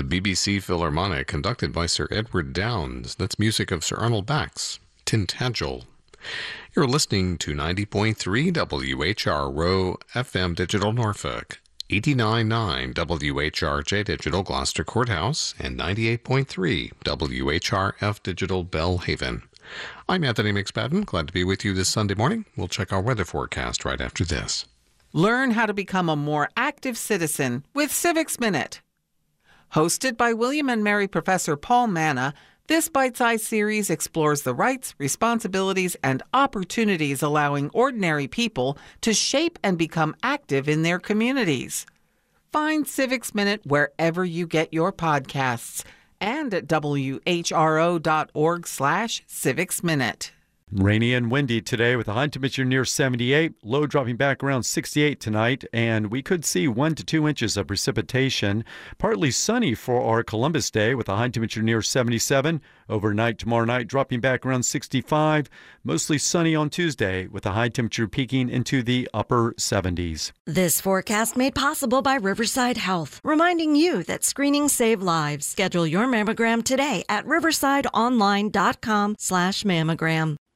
BBC Philharmonic, conducted by Sir Edward Downes. That's music of Sir Arnold Bax, Tintagel. You're listening to 90.3 WHRO FM Digital Norfolk, 89.9 WHRJ Digital Gloucester Courthouse, and 98.3 WHRF Digital Bellhaven. I'm Anthony McSpadden. Glad to be with you this Sunday morning. We'll check our weather forecast right after this. Learn how to become a more active citizen with Civics Minute. Hosted by William and Mary Professor Paul Manna, this bite-sized series explores the rights, responsibilities, and opportunities allowing ordinary people to shape and become active in their communities. Find Civics Minute wherever you get your podcasts and at whro.org/civicsminute. Rainy and windy today with a high temperature near 78, low dropping back around 68 tonight, and we could see 1 to 2 inches of precipitation. Partly sunny for our Columbus Day with a high temperature near 77. Overnight tomorrow night dropping back around 65. Mostly sunny on Tuesday with a high temperature peaking into the upper 70s. This forecast made possible by Riverside Health, reminding you that screenings save lives. Schedule your mammogram today at riversideonline.com/mammogram.